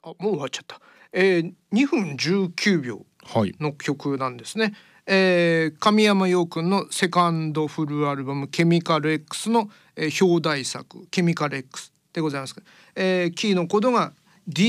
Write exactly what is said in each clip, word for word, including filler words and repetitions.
あもう終わっちゃった、えー、にふんじゅうきゅうびょうの曲なんですね、はい。えー、神山陽君のセカンドフルアルバムケミカル X の、えー、表題作ケミカル X でございます、えー、キーのコードが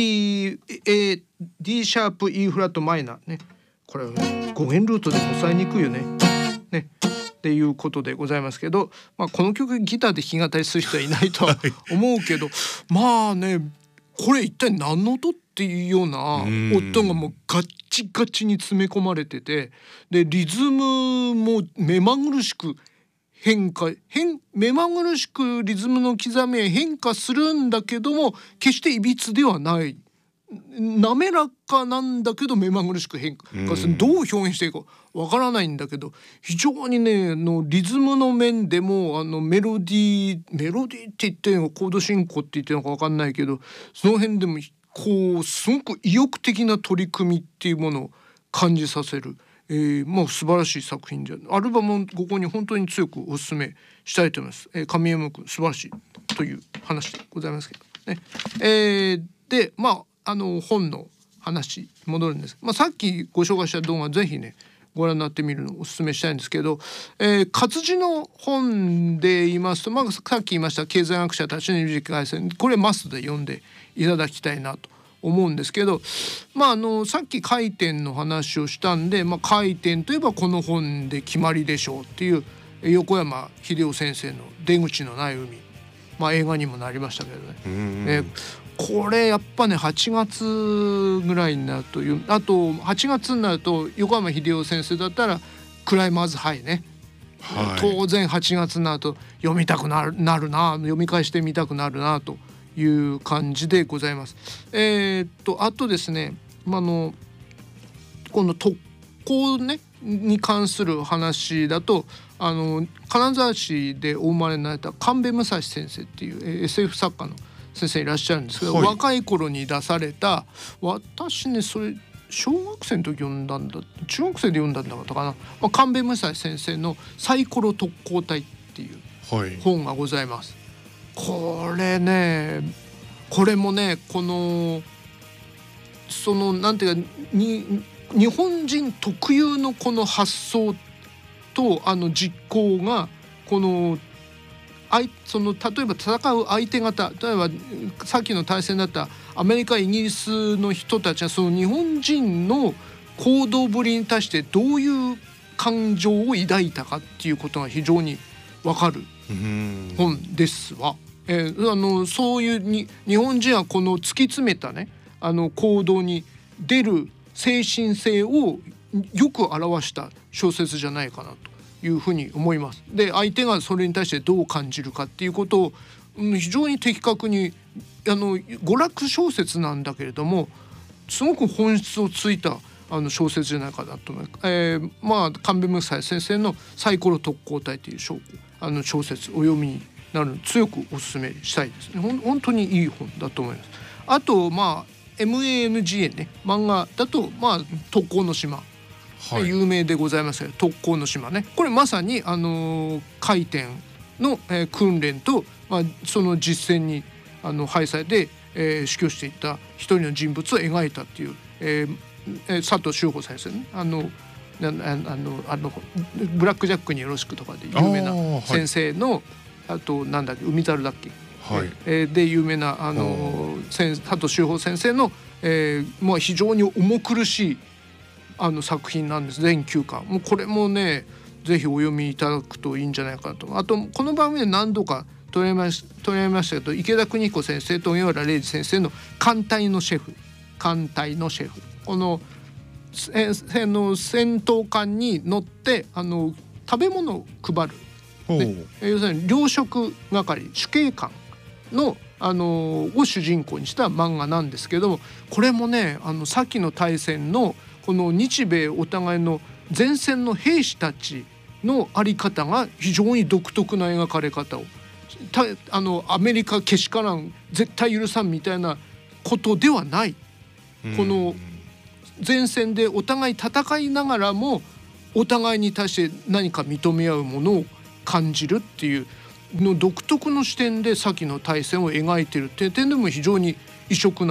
D, A, D シャープ E フラットマイナーね。これはねご弦ルートでも抑えにくいよねねっていうことでございますけど、まあ、この曲ギターで弾き語りする人はいないとは思うけどまあねこれ一体何の音っていうような音がもうガッチガチに詰め込まれてて、でリズムも目まぐるしく変化変目まぐるしくリズムの刻みは変化するんだけども決していびつではない、滑らかなんだけど目まぐるしく変化する。どう表現していいかわからないんだけど非常にねのリズムの面でもあのメロディーメロディーって言ってるのかコード進行って言ってるのかわかんないけどその辺でもこうすごく意欲的な取り組みっていうものを感じさせる、えー、まあ素晴らしい作品でアルバムをここに本当に強くお勧めしたいと思います、えー、神山君素晴らしいという話でございますけどね、えー、でまああの本の話戻るんです、まあ、さっきご紹介した動画ぜひねご覧になってみるのをお勧めしたいんですけど、えー、活字の本で言いますと、まあ、さっき言いました経済学者たちの二次回線これマストで読んでいただきたいなと思うんですけど、まあ、あのさっき回転の話をしたんで、まあ、回転といえばこの本で決まりでしょうっていう横山秀夫先生の出口のない海、まあ、映画にもなりましたけどね、えー、これやっぱねはちがつぐらいになるというあとはちがつになると横山秀夫先生だったらクライマーズハイね、はい、当然はちがつになると読みたくなる、なるな読み返してみたくなるなという感じでございます。えー、っとあとですね、まあのこの特攻ねに関する話だとあの金沢市でお生まれになられた神戸武蔵先生っていう エスエフ 作家の先生いらっしゃるんですけど、はい、若い頃に出された私ねそれ小学生の時読んだんだ中学生で読んだんだったかな、まあ、神戸武蔵先生のサイコロ特攻隊っていう本がございます、はい、これねこれもねこのそのなんていうかに日本人特有のこの発想とあの実行がこのその例えば戦う相手方例えばさっきの対戦だったアメリカイギリスの人たちはその日本人の行動ぶりに対してどういう感情を抱いたかっていうことが非常に分かる本ですわ。えー、あのそういうに日本人はこの突き詰めたねあの行動に出る精神性をよく表した小説じゃないかなというふうに思います。で相手がそれに対してどう感じるかっていうことを、うん、非常に的確にあの娯楽小説なんだけれどもすごく本質をついたあの小説じゃないかなと思います。えー、まあ神戸武蔵先生のサイコロ特攻隊という小あの小説お読みになるの強くお勧めしたいですね。ほん本当にいい本だと思います。あとまあ エムエーエヌジーエー ね漫画だとまあ特攻の島、はい、有名でございますが特攻の島ねこれまさにあのー、回転の、えー、訓練と、まあ、その実践にあの敗されて、えー、死去していった一人の人物を描いたっていう、えーえー、佐藤修穂先生ねあのあのあのブラックジャックによろしくとかで有名な先生の あ,、はい、あとなんだっけ海猿だっけはい、えー、で有名なあの佐藤修穂先生の、えーまあ、非常に重苦しいあの作品なんです全きゅうかんもうこれもねぜひお読みいただくといいんじゃないかと。あとこの番組で何度か取り上げまし、取り上げましたけど池田邦彦先生と荻原礼二先生の艦隊のシェフ艦隊のシェフこのえの戦闘艦に乗ってあの食べ物を配る、ね、要するに糧食係主計官の、あのー、を主人公にした漫画なんですけどこれもねあのさっきの大戦のこの日米お互いの前線の兵士たちの在り方が非常に独特な描かれ方をたあのアメリカけしからん絶対許さんみたいなことではないこの前線でお互い戦いながらもお互いに対して何か認め合うものを感じるっていうの独特の視点で先の大戦を描いているっていう点でも非常に異色な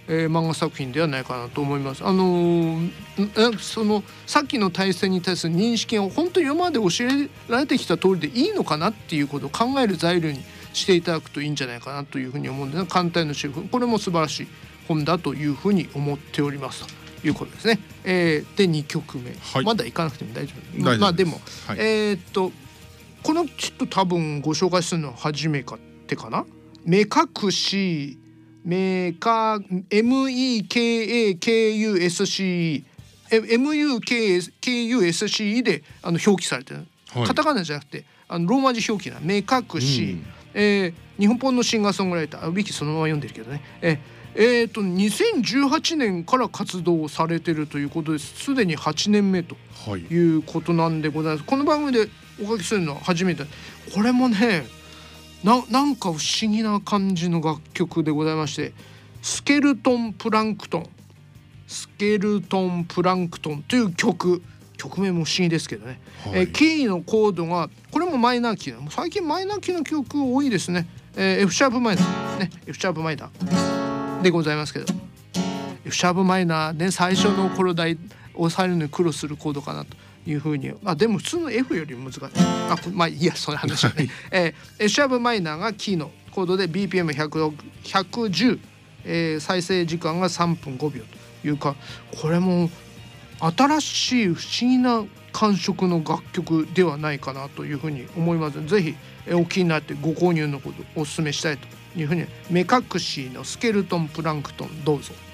えー、漫画作品ではないかなと思います。あのー、そのさっきの対戦に対する認識を本当に今まで教えられてきた通りでいいのかなっていうことを考える材料にしていただくといいんじゃないかなというふうに思うんですが、艦隊のシェフ、これも素晴らしい本だというふうに思っておりますということですね。えー、でにきょくめ、はい、まだ行かなくても大丈夫。ま, まあでも、はい、えー、っとこのちょっと多分ご紹介するのは初めかってかな。目隠しメカ エムイーケーエーケーユーエスシー エムユーケーユーエスシー であの表記されてる、はい、カタカナじゃなくてあのローマ字表記な目隠し、うん、えー、日本本のシンガーソングライター、ウィキそのまま読んでるけどね、ええー、とにせんじゅうはちねんから活動されてるということです。すでにはちねんめということなんでございます、はい、この番組でおかけするのは初めて。これもね な, なんか不思議な感じの楽曲でございまして、スケルトンプランクトンスケルトンプランクトンという曲、曲名も不思議ですけどね、はい、えー、キーのコードがこれもマイナーキーな、最近マイナーキーの曲多いですね、えー、F シャープマイナーね F シャープマイナーでございますけど、 F シャープマイナーね、最初の頃だい押さえるのに苦労するコードかなというふうに、あでも普通の F より難しい、あまあいいやその話はね、えー、F シャープマイナーがキーのコードで ビーピーエムひゃくじゅう、えー、再生時間がさんぷんごびょうというか、これも新しい不思議な感触の楽曲ではないかなというふうに思います。ぜひお気になってご購入のことをお勧めしたいというふうに、目隠しのスケルトンプランクトンどうぞ。